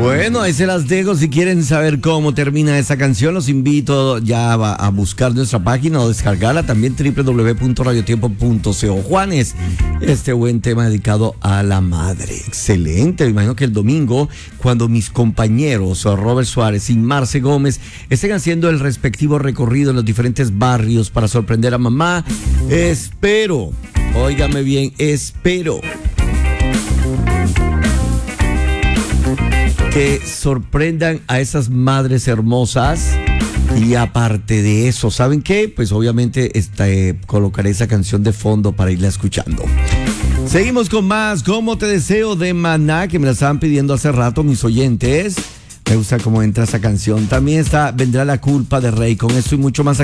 Bueno, ahí se las dejo. Si quieren saber cómo termina esa canción, los invito ya a buscar nuestra página o descargarla también, www.radiotiempo.co. Juanes, este buen tema dedicado a la madre. Excelente. Me imagino que el domingo, cuando mis compañeros Robert Suárez y Marce Gómez estén haciendo el respectivo recorrido en los diferentes barrios para sorprender a mamá, espero, óigame bien, espero que sorprendan a esas madres hermosas. Y aparte de eso, ¿saben qué? Pues obviamente colocaré esa canción de fondo para irla escuchando. Seguimos con más Cómo te deseo de Maná, que me la estaban pidiendo hace rato mis oyentes. Me gusta cómo entra esa canción. También vendrá La culpa de Rey. Con esto y mucho más aquí.